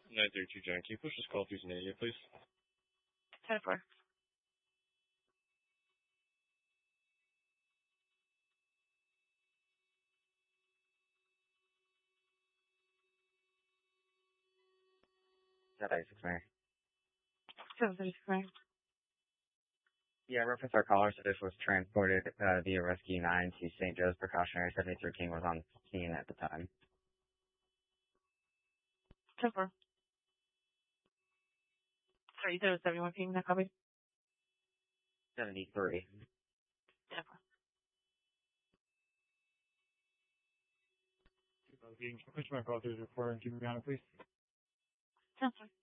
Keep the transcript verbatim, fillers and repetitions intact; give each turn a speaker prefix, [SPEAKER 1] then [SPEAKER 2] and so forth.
[SPEAKER 1] nine three two John, can you push this call through to Nadia, please?
[SPEAKER 2] ten four.
[SPEAKER 3] seven thirty-six, Mary.
[SPEAKER 2] seven thirty-six, Mary.
[SPEAKER 3] Yeah, reference our caller, so this was transported uh, via Rescue nine to Saint Joe's Precautionary. seventy-three King was on scene at the time.
[SPEAKER 2] ten four. Sorry, you said it was seventy-one King, that copy?
[SPEAKER 3] seventy-three.
[SPEAKER 2] ten four.
[SPEAKER 4] Push my call through the report and keep me on it, please.
[SPEAKER 2] ten four.